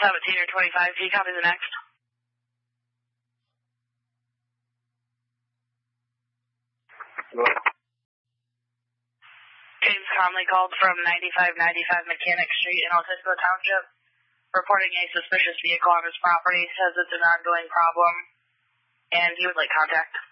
17 or 25. Can you copy the next? James Conley called from 9595 Mechanic Street in Otisco Township, reporting a suspicious vehicle on his property, says it's an ongoing problem, and he would like contact.